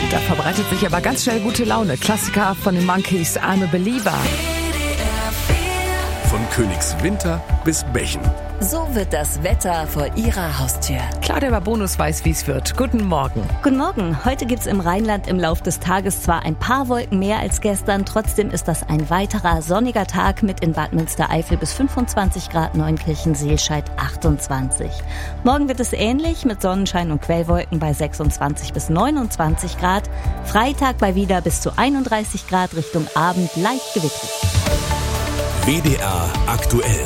Da verbreitet sich aber ganz schnell gute Laune. Klassiker von den Monkees, I'm a Believer. Von Königswinter bis Bechen. So wird das Wetter vor Ihrer Haustür. Claudia Babonus weiß, wie es wird. Guten Morgen. Guten Morgen. Heute gibt's im Rheinland im Lauf des Tages zwar ein paar Wolken mehr als gestern, trotzdem ist das ein weiterer sonniger Tag mit in Bad Münstereifel bis 25 Grad, Neunkirchen-Seelscheid 28. Morgen wird es ähnlich mit Sonnenschein und Quellwolken bei 26 bis 29 Grad. Freitag bei wieder bis zu 31 Grad, Richtung Abend leicht gewittrig. WDR aktuell.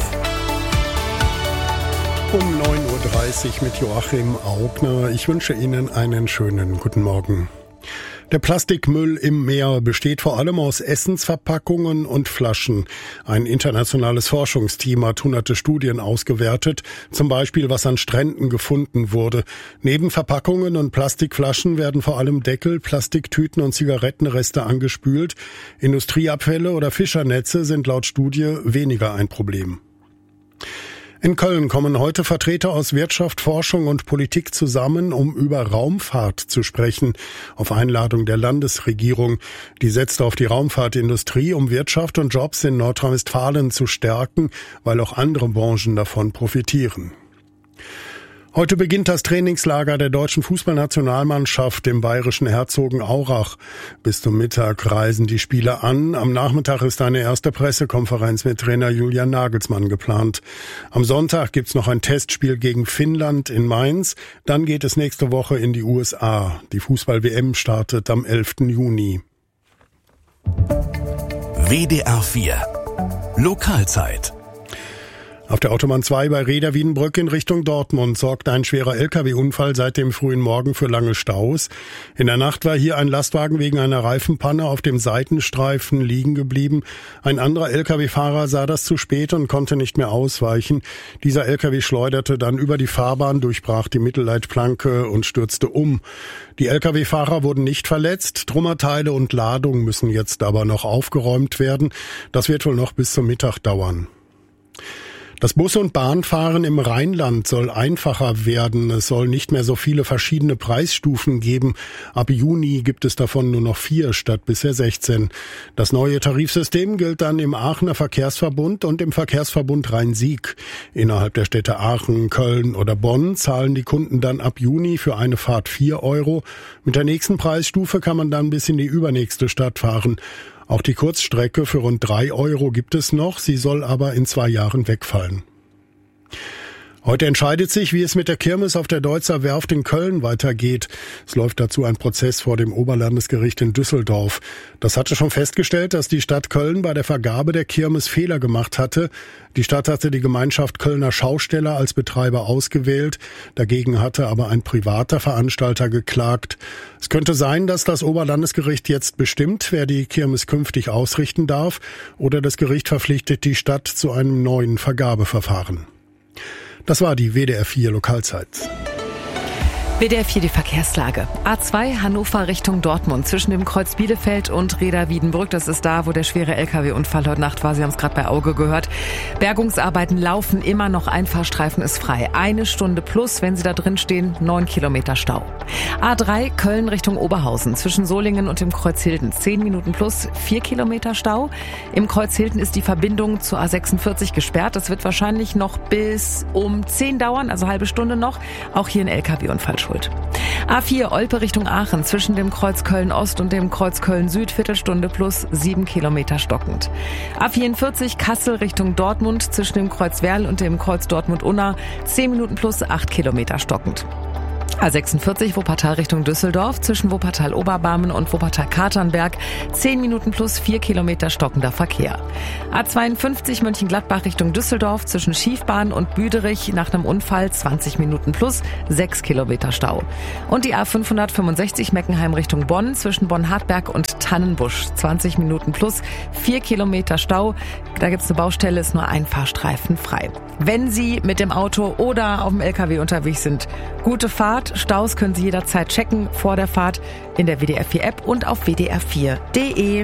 Um 9.30 Uhr mit Joachim Augner. Ich wünsche Ihnen einen schönen guten Morgen. Der Plastikmüll im Meer besteht vor allem aus Essensverpackungen und Flaschen. Ein internationales Forschungsteam hat hunderte Studien ausgewertet, zum Beispiel was an Stränden gefunden wurde. Neben Verpackungen und Plastikflaschen werden vor allem Deckel, Plastiktüten und Zigarettenreste angespült. Industrieabfälle oder Fischernetze sind laut Studie weniger ein Problem. In Köln kommen heute Vertreter aus Wirtschaft, Forschung und Politik zusammen, um über Raumfahrt zu sprechen, auf Einladung der Landesregierung. Die setzt auf die Raumfahrtindustrie, um Wirtschaft und Jobs in Nordrhein-Westfalen zu stärken, weil auch andere Branchen davon profitieren. Heute beginnt das Trainingslager der deutschen Fußballnationalmannschaft im bayerischen Herzogenaurach. Bis zum Mittag reisen die Spieler an. Am Nachmittag ist eine erste Pressekonferenz mit Trainer Julian Nagelsmann geplant. Am Sonntag gibt's noch ein Testspiel gegen Finnland in Mainz. Dann geht es nächste Woche in die USA. Die Fußball-WM startet am 11. Juni. WDR 4 Lokalzeit. Auf der Autobahn 2 bei Rheda-Wiedenbrück in Richtung Dortmund sorgt ein schwerer Lkw-Unfall seit dem frühen Morgen für lange Staus. In der Nacht war hier ein Lastwagen wegen einer Reifenpanne auf dem Seitenstreifen liegen geblieben. Ein anderer Lkw-Fahrer sah das zu spät und konnte nicht mehr ausweichen. Dieser Lkw schleuderte dann über die Fahrbahn, durchbrach die Mittelleitplanke und stürzte um. Die Lkw-Fahrer wurden nicht verletzt. Trümmerteile und Ladung müssen jetzt aber noch aufgeräumt werden. Das wird wohl noch bis zum Mittag dauern. Das Bus- und Bahnfahren im Rheinland soll einfacher werden. Es soll nicht mehr so viele verschiedene Preisstufen geben. Ab Juni gibt es davon nur noch 4 statt bisher 16. Das neue Tarifsystem gilt dann im Aachener Verkehrsverbund und im Verkehrsverbund Rhein-Sieg. Innerhalb der Städte Aachen, Köln oder Bonn zahlen die Kunden dann ab Juni für eine Fahrt 4 Euro. Mit der nächsten Preisstufe kann man dann bis in die übernächste Stadt fahren. Auch die Kurzstrecke für rund 3 Euro gibt es noch, sie soll aber in 2 Jahren wegfallen. Heute entscheidet sich, wie es mit der Kirmes auf der Deutzer Werft in Köln weitergeht. Es läuft dazu ein Prozess vor dem Oberlandesgericht in Düsseldorf. Das hatte schon festgestellt, dass die Stadt Köln bei der Vergabe der Kirmes Fehler gemacht hatte. Die Stadt hatte die Gemeinschaft Kölner Schausteller als Betreiber ausgewählt. Dagegen hatte aber ein privater Veranstalter geklagt. Es könnte sein, dass das Oberlandesgericht jetzt bestimmt, wer die Kirmes künftig ausrichten darf, oder das Gericht verpflichtet die Stadt zu einem neuen Vergabeverfahren. Das war die WDR 4 Lokalzeit. WDR 4 die Verkehrslage. A2 Hannover Richtung Dortmund zwischen dem Kreuz Bielefeld und Rheda-Wiedenbrück. Das ist da, wo der schwere Lkw-Unfall heute Nacht war. Sie haben es gerade bei Auge gehört. Bergungsarbeiten laufen immer noch. Ein Fahrstreifen ist frei. 1 Stunde plus, wenn Sie da drin stehen, 9 Kilometer Stau. A3 Köln Richtung Oberhausen zwischen Solingen und dem Kreuz Hilden. 10 Minuten plus, 4 Kilometer Stau. Im Kreuz Hilden ist die Verbindung zur A46 gesperrt. Das wird wahrscheinlich noch bis um 10 dauern, also halbe Stunde noch. Auch hier ein Lkw-Unfall schuld. A4 Olpe Richtung Aachen zwischen dem Kreuz Köln-Ost und dem Kreuz Köln-Süd, Viertelstunde plus, 7 Kilometer stockend. A44 Kassel Richtung Dortmund zwischen dem Kreuz Werl und dem Kreuz Dortmund-Unna, 10 Minuten plus, 8 Kilometer stockend. A46 Wuppertal Richtung Düsseldorf zwischen Wuppertal-Oberbarmen und Wuppertal-Katernberg 10 Minuten plus 4 Kilometer stockender Verkehr. A52 Mönchengladbach Richtung Düsseldorf zwischen Schiefbahn und Büderich nach einem Unfall 20 Minuten plus 6 Kilometer Stau. Und die A565 Meckenheim Richtung Bonn zwischen Bonn-Hartberg und Tannenbusch 20 Minuten plus 4 Kilometer Stau. Da gibt's eine Baustelle, ist nur ein Fahrstreifen frei. Wenn Sie mit dem Auto oder auf dem LKW unterwegs sind, gute Fahrt. Staus können Sie jederzeit checken vor der Fahrt in der WDR 4 App und auf wdr4.de.